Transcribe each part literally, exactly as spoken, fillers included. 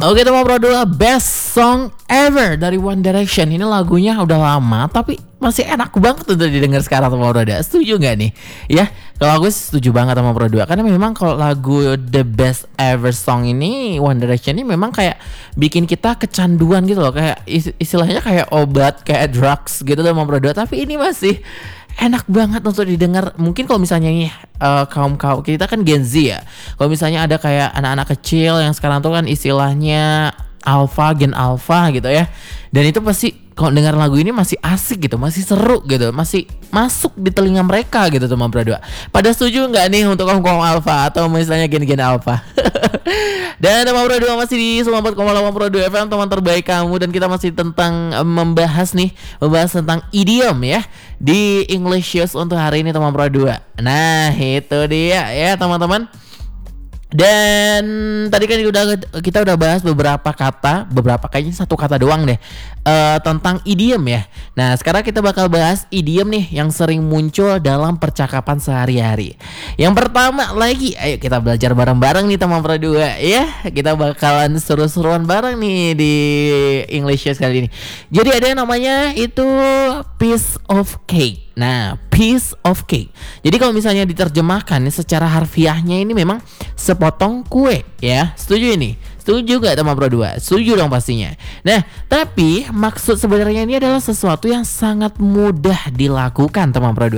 Oke teman Pro dua, best song ever dari One Direction. Ini lagunya udah lama tapi masih enak banget untuk didengar sekarang teman Pro dua. Setuju gak nih? Ya, kalau aku setuju banget teman Pro dua. Karena memang kalau lagu the best ever song ini One Direction ini memang kayak bikin kita kecanduan gitu loh. Kayak istilahnya kayak obat, kayak drugs gitu teman Pro dua. Tapi ini masih enak banget untuk didengar. Mungkin kalau misalnya nih uh, kaum kaum kita kan Gen Z ya. Kalau misalnya ada kayak anak-anak kecil yang sekarang tuh kan istilahnya alpha, gen alpha gitu ya. Dan itu pasti kalau dengar lagu ini masih asik gitu, masih seru gitu, masih masuk di telinga mereka gitu teman Pro dua. Pada setuju nggak nih untuk kaum kaum alpha atau misalnya gen-gen alpha? Dan teman Pro dua masih di sembilan puluh empat koma delapan Pro dua F M, teman terbaik kamu, dan kita masih tentang um, membahas nih, membahas tentang idiom ya di English Shows untuk hari ini teman Pro dua. Nah, itu dia ya teman-teman. Dan tadi kan udah kita udah bahas beberapa kata, beberapa kayaknya satu kata doang deh uh, tentang idiom ya. Nah sekarang kita bakal bahas idiom nih yang sering muncul dalam percakapan sehari-hari. Yang pertama lagi, ayo kita belajar bareng-bareng nih teman Pro dua ya. Kita bakalan seru-seruan bareng nih di English Show kali ini. Jadi ada yang namanya itu piece of cake. Nah, piece of cake. Jadi kalau misalnya diterjemahkan secara harfiahnya ini memang sepotong kue ya. Setuju ini? Setuju gak teman Pro dua? Setuju dong pastinya. Nah, tapi maksud sebenarnya ini adalah sesuatu yang sangat mudah dilakukan teman Pro dua.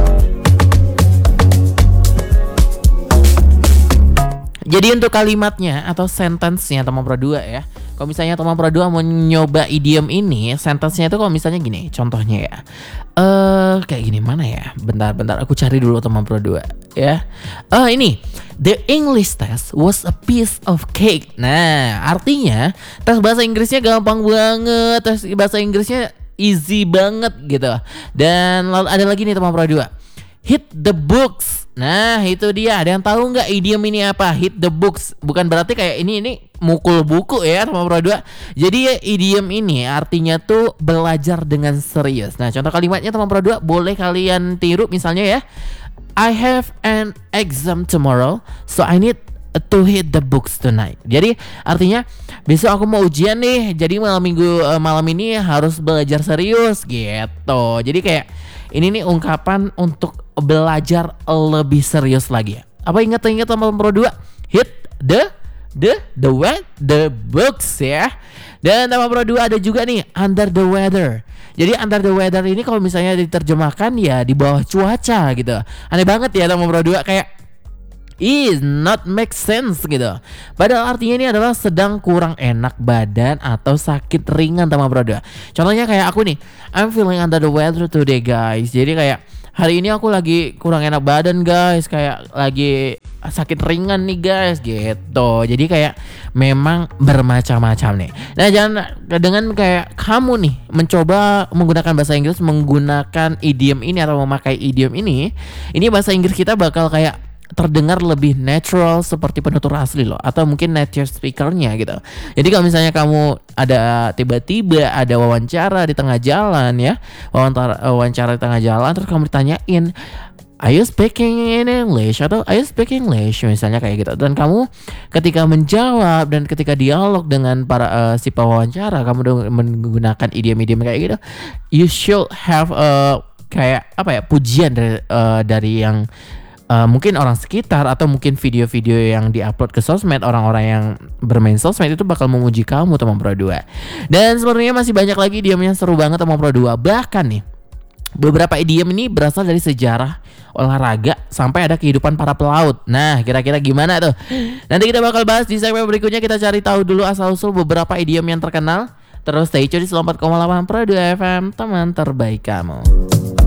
Jadi untuk kalimatnya atau sentence-nya teman Pro dua ya. Kalau misalnya teman Pro dua mau nyoba idiom ini, sentence-nya itu kalau misalnya gini, contohnya ya. Eh uh, kayak gini mana ya? Bentar-bentar aku cari dulu teman Pro dua ya. Eh uh, ini, the English test was a piece of cake. Nah, artinya tes bahasa Inggrisnya gampang banget, tes bahasa Inggrisnya easy banget gitu. Dan lalu ada lagi nih teman Pro dua. Hit the books. Nah itu dia. Ada yang tahu nggak idiom ini apa? Hit the books. Bukan berarti kayak ini ini mukul buku ya teman Pro dua. Jadi ya, idiom ini artinya tuh belajar dengan serius. Nah contoh kalimatnya teman Pro dua boleh kalian tiru misalnya ya. I have an exam tomorrow, so I need to hit the books tonight. Jadi artinya besok aku mau ujian nih. Jadi malam minggu malam ini harus belajar serius gitu. Jadi kayak ini nih ungkapan untuk belajar lebih serius lagi ya. Apa ingat-ingat teman Pro dua? Hit the the the what the books ya. Dan teman Pro dua ada juga nih under the weather. Jadi under the weather ini kalau misalnya diterjemahkan ya di bawah cuaca gitu. Aneh banget ya teman Pro dua, kayak is not make sense gitu. Padahal artinya ini adalah sedang kurang enak badan atau sakit ringan teman Pro dua. Contohnya kayak aku nih, I'm feeling under the weather today guys. Jadi kayak hari ini aku lagi kurang enak badan guys, kayak lagi sakit ringan nih guys gitu. Jadi kayak memang bermacam-macam nih. Nah jangan dengan kayak kamu nih mencoba menggunakan bahasa Inggris, menggunakan idiom ini atau memakai idiom ini, ini bahasa Inggris kita bakal kayak terdengar lebih natural seperti penutur asli loh, atau mungkin native speakernya gitu. Jadi kalau misalnya kamu ada tiba-tiba ada wawancara di tengah jalan ya, wawancara, wawancara di tengah jalan terus kamu ditanyain, are you speaking in English atau are you speaking English misalnya kayak gitu, dan kamu ketika menjawab dan ketika dialog dengan para uh, si pewawancara kamu menggunakan idiom-idiom kayak gitu, you should have uh, kayak apa ya, pujian dari uh, dari yang Uh, mungkin orang sekitar atau mungkin video-video yang diupload ke sosmed, orang-orang yang bermain sosmed itu bakal memuji kamu teman Pro dua. Dan sebenarnya masih banyak lagi idiom yang seru banget teman Pro dua. Bahkan nih beberapa idiom ini berasal dari sejarah olahraga sampai ada kehidupan para pelaut. Nah kira-kira gimana tuh? Nanti kita bakal bahas di segmen berikutnya. Kita cari tahu dulu asal-usul beberapa idiom yang terkenal. Terus stay tune di sembilan puluh empat koma delapan Pro dua F M, teman terbaik kamu.